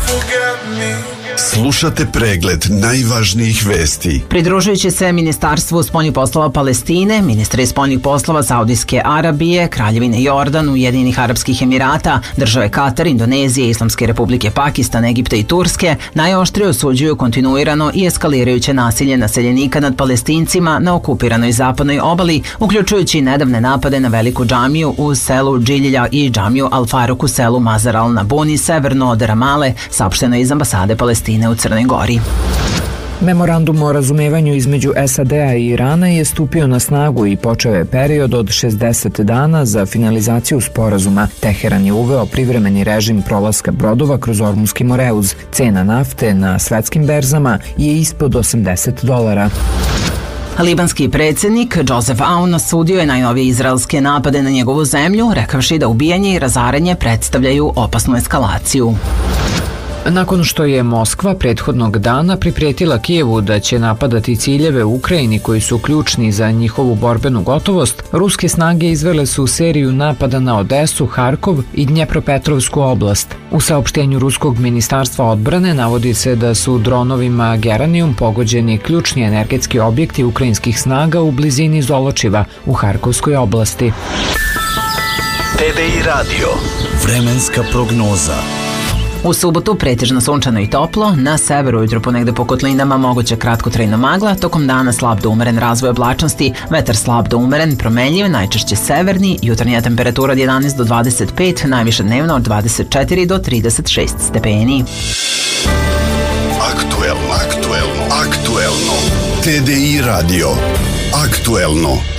Slušate pregled najvažnijih vesti. Pridružujući se Ministarstvu spoljnih poslova Palestine, ministri spoljnih poslova Saudijske Arabije, Kraljevine Jordan, Ujedinjenih Arapskih Emirata, države Katar, Indonezije, Islamske Republike Pakistan, Egipta i Turske najoštrije osuđuju kontinuirano i eskalirajuće nasilje naseljenika nad Palestincima na okupiranoj zapadnoj obali, uključujući nedavne napade na veliku džamiju u selu Džilja i džamiju Al-Faruk u selu Mazar al-Nabuni, severno od Ramale, saopšteno iz ambasade Palestine u Crnoj Gori. Memorandum o razumevanju između SAD-a i Irana je stupio na snagu i počeo je period od 60 dana za finalizaciju sporazuma. Teheran je uveo privremeni režim prolaska brodova kroz Ormunski moreuz. Cena nafte na svetskim berzama je ispod $80. Libanski predsjednik Joseph Aoun osudio je najnovije izraelske napade na njegovu zemlju, rekavši da ubijanje i razaranje predstavljaju opasnu eskalaciju. Nakon što je Moskva prethodnog dana priprijetila Kijevu da će napadati ciljeve u Ukrajini koji su ključni za njihovu borbenu gotovost, ruske snage izvele su seriju napada na Odesu, Harkov i Dnjepropetrovsku oblast. U saopštenju Ruskog ministarstva odbrane navodi se da su dronovima Geranijum pogođeni ključni energetski objekti ukrajinskih snaga u blizini Zoločiva u Harkovskoj oblasti. TDI Radio. Vremenska prognoza. U subotu pretežno sunčano i toplo, na severu ujutro ponegde po kotlinama moguća kratkotrajna magla, tokom dana slab do umeren razvoj oblačnosti, vetar slab do umeren, promenljiv, najčešće severni, jutarnja temperatura od 11 do 25, najviše dnevno od 24 do 36 stepeni. Aktuelno. TDI Radio. Aktuelno.